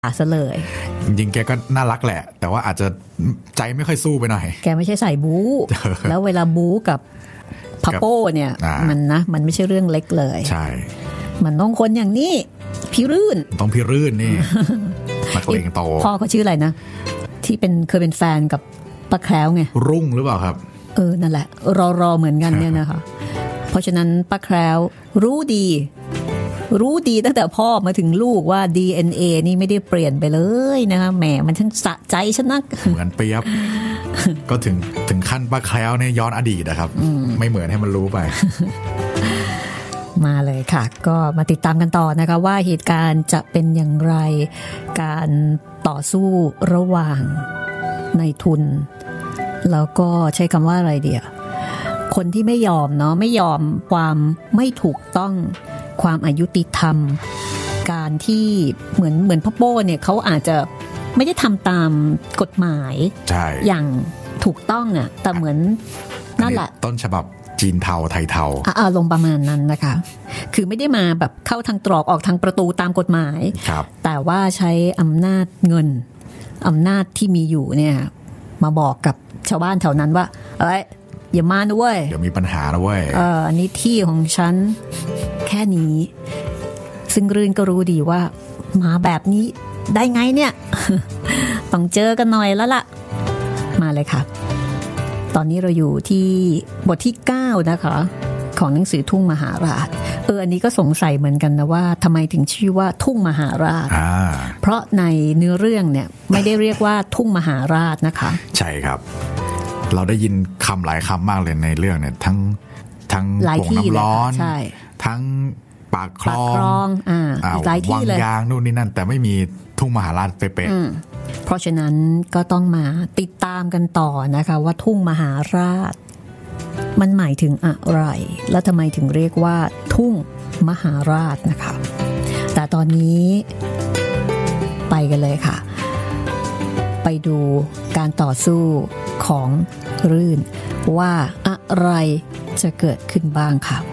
ซะเลยจริงๆแกก็น่ารักแหละแต่ว่าอาจจะใจไม่ค่อยสู้ไปหน่อยแกไม่ใช่ใส่บู๊ แล้วเวลาบู๊กับพัปโป้เนี่ยมันไม่ใช่เรื่องเล็กเลยใช่มันต้องคนอย่างนี้พิรื่นต้องพิรื่นนี่ นักเลงโตพ่อเขาชื่ออะไรนะที่เคยเป็นแฟนกับป้าแคล้วไงรุ่งหรือเปล่าครับนั่นแหละรอเหมือนกันเนี่ยนะคะ เพราะฉะนั้นป้าแคล้วรู้ดีตั้งแต่พ่อมาถึงลูกว่า DNA นี่ไม่ได้เปลี่ยนไปเลยนะคะแหมมันช่างสะใจฉันนักเหมือนเปียบ ก็ถึงขั้นป้าแคล้วเนี่ยย้อนอดีตนะครับไม่เหมือนให้มันรู้ไปมาเลยค่ะก็มาติดตามกันต่อนะคะว่าเหตุการณ์จะเป็นอย่างไรการต่อสู้ระหว่างนายทุนแล้วก็ใช้คำว่าอะไรเดียวคนที่ไม่ยอมเนาะไม่ยอมความไม่ถูกต้องความอายุติธรรมการที่เหมือนพ่อโป้เนี่ยเขาอาจจะไม่ได้ทำตามกฎหมายอย่างถูกต้องอ่ะแต่เหมือนนั่นแหละต้นฉบับจีนเทาไทยเทาลงประมาณนั้นนะคะคือไม่ได้มาแบบเข้าทางตรอกออกทางประตูตามกฎหมายแต่ว่าใช้อำนาจเงินอำนาจที่มีอยู่เนี่ยมาบอกกับชาวบ้านแถวนั้นว่าอย่ามานะเว้ยเดี๋ยวมีปัญหานะเว้ยอันนี้ที่ของฉันแค่นี้ซึ่งรื่นก็รู้ดีว่ามาแบบนี้ได้ไงเนี่ย ต้องเจอกันหน่อยแล้วล่ะมาเลยค่ะตอนนี้เราอยู่ที่บทที่9นะคะของหนังสือทุ่งมหาราชอันนี้ก็สงสัยเหมือนกันนะว่าทำไมถึงชื่อว่าทุ่งมหาราชเพราะในเนื้อเรื่องเนี่ยไม่ได้เรียกว่าทุ่งมหาราชนะคะใช่ครับเราได้ยินคำหลายคำมากเลยในเรื่องเนี่ยทั้งโป่งน้ำร้อนทั้งปากคลองวังยางนู่นนี่นั่นแต่ไม่มีทุ่งมหาราชเป๊ะเพราะฉะนั้นก็ต้องมาติดตามกันต่อนะคะว่าทุ่งมหาราชมันหมายถึงอะไรและทำไมถึงเรียกว่าทุ่งมหาราชนะคะแต่ตอนนี้ไปกันเลยค่ะไปดูการต่อสู้ของรื่นว่าอะไรจะเกิดขึ้นบ้างค่ะ